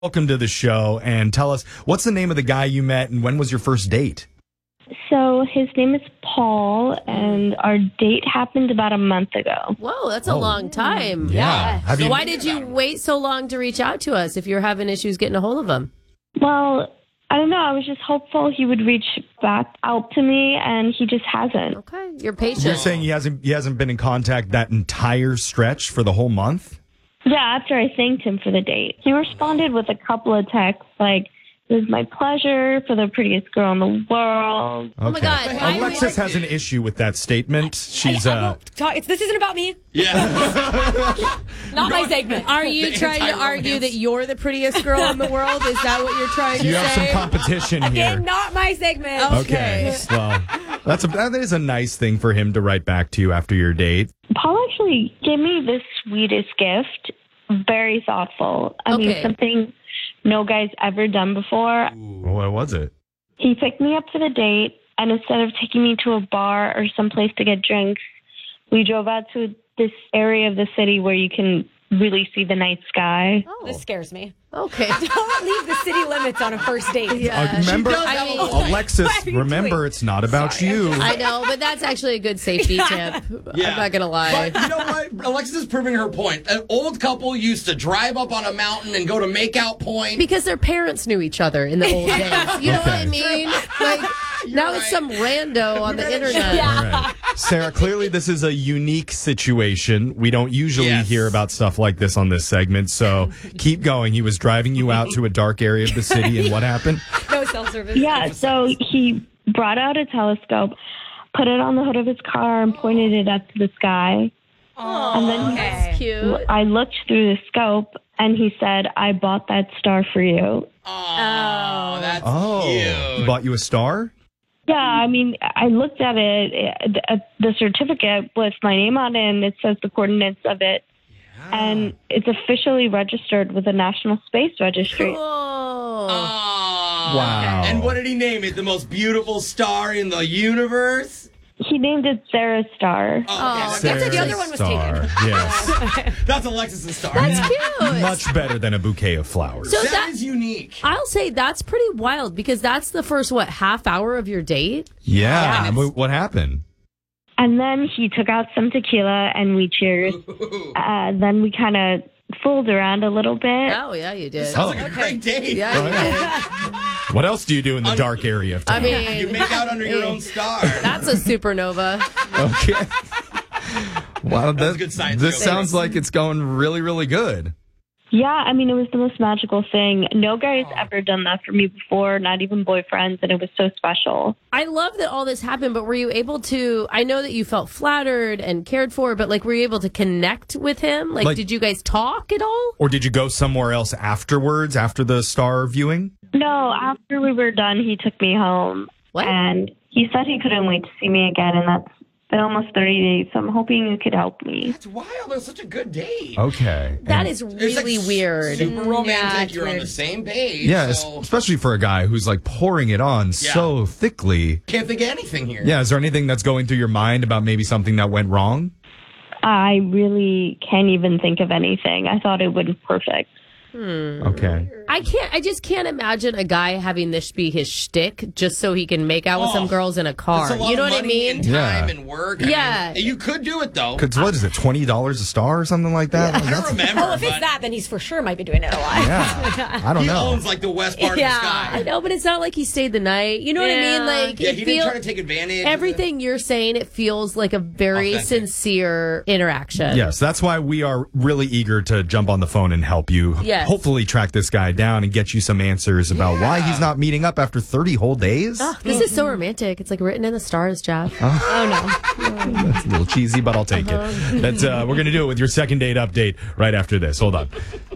Welcome to the show, and tell us, what's the name of the guy you met, and when was your first date? So his name is Paul, and our date happened about a month ago. Whoa, that's a long time. Yeah. So why did you wait so long to reach out to us if you're having issues getting a hold of him? Well, I don't know. I was just hopeful he would reach back out to me, and he just hasn't. Okay, you're patient. You're saying he hasn't been in contact that entire stretch for the whole month? Yeah, after I thanked him for the date. He responded with a couple of texts like, "It was my pleasure for the prettiest girl in the world." Okay. Oh my God. Alexis has an issue with that statement. She's This isn't about me. Yeah. Not my segment. Are you trying to argue that you're the prettiest girl in the world? Is that what you're trying to you say? have some competition here. Again, not my segment. Okay. Well, that is a nice thing for him to write back to you after your date. Paul actually gave me the sweetest gift. Very thoughtful. I mean, something no guy's ever done before. What was it? He picked me up for the date, and instead of taking me to a bar or someplace to get drinks, we drove out to this area of the city where you can really see the night sky. Oh. This scares me. Okay. Don't leave the city limits on a first date. Remember, Alexis, What are you remember, doing? it's not about you. I know, but that's actually a good safety tip. Yeah. I'm not going to lie. But you know what? Alexis is proving her point. An old couple used to drive up on a mountain and go to Makeout Point. Because their parents knew each other in the old days. You know what I mean? Like, now it's some rando on the internet. All right. Sarah, clearly this is a unique situation. We don't usually hear about stuff like this on this segment, so keep going. He was driving you out to a dark area of the city, and what happened? No self-service. Yeah, so he brought out a telescope, put it on the hood of his car, and pointed it up to the sky. And then That's cute. I looked through the scope, and he said, "I bought that star for you." Oh, that's He cute. bought you a star? Yeah, I mean, I looked at it, the certificate with my name on it, and it says the coordinates of it. And it's officially registered with the National Space Registry. Oh. Wow. And what did he name it? The most beautiful star in the universe? He named it Sarah's Star. Oh, the other one was taken. Yes. that's Alexis' star. That's cute. Much better than a bouquet of flowers. So That is unique. I'll say that's pretty wild because that's the first, half hour of your date? Yeah. What happened? And then he took out some tequila and we cheered. Then we kind of fooled around a little bit. Oh, yeah, you did. Sounds like a great date. Yeah, you did. What else do you do in the dark area of town? I You mean, make out under your own star. that's a supernova. Okay. Wow, That's a good science this joke. sounds like it's going really, really good. Yeah, I mean, it was the most magical thing. No guy's ever done that for me before, not even boyfriends, and it was so special. I love that all this happened, but were you able to, I know that you felt flattered and cared for, but were you able to connect with him? Like, did you guys talk at all? Or did you go somewhere else afterwards, after the star viewing? No, after we were done, he took me home. What? And he said he couldn't wait to see me again, and that's been almost 30 days, so I'm hoping you could help me. It's wild. That's such a good date. Okay. That is It's really weird. Super romantic. it's You're on weird. the same page. Yeah, so especially for a guy who's pouring it on so thickly. can't think of anything here. Yeah, is there anything that's going through your mind about maybe something that went wrong? I really can't even think of anything. I thought it was perfect. Okay. I just can't imagine a guy having this be his shtick just so he can make out with some girls in a car. It's a lot You know of what I money mean? And time Yeah. and work. Yeah. You could do it though. Because what is it, $20 a star or something like that? I don't remember. Well, if it's but that, then he's for sure might be doing it a lot. Yeah. I don't he know. owns the west part of the sky. I know, but it's not like he stayed the night. You know what I mean? Yeah, It he didn't feel- try to take advantage. everything you're saying, it feels like a very Authentic. sincere interaction. Yes, that's why we are really eager to jump on the phone and help you. Yes. Hopefully track this guy down and get you some answers about why he's not meeting up after 30 whole days. Oh, this is so romantic. It's like written in the stars, Jeff. That's a little cheesy, but I'll take it. That's we're going to do it with your second date update right after this. Hold on.